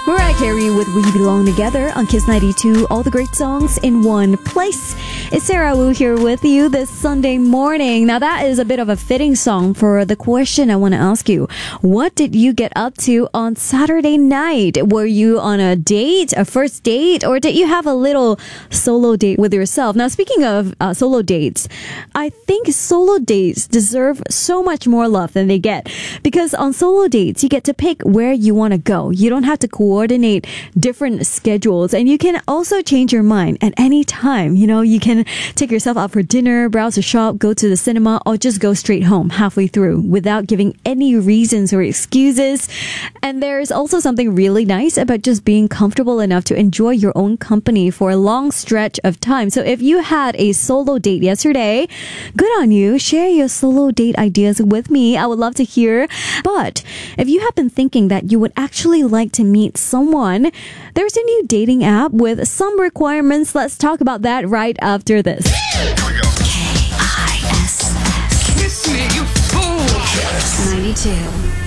Mariah Carey with We Belong Together on Kiss 92. All the great songs in one place. It's Sarah Wu here with you this Sunday morning. Now that is a bit of a fitting song for the question I want to ask you. What did you get up to on Saturday night? Were you on a date, a first date, or did you have a little solo date with yourself? Now speaking of solo dates, I think solo dates deserve so much more love than they get. Because on solo dates, you get to pick where you want to go. You don't have to coordinate different schedules, and you can also change your mind at any time. You know, you can take yourself out for dinner, browse a shop, go to the cinema, or just go straight home halfway through without giving any reasons or excuses. And there's also something really nice about just being comfortable enough to enjoy your own company for a long stretch of time. So if you had a solo date yesterday, good on you. Share your solo date ideas with me. I would love to hear. But if you have been thinking that you would actually like to meet someone, there's a new dating app with some requirements. Let's talk about that right after this. Kiss me, you fool. 92.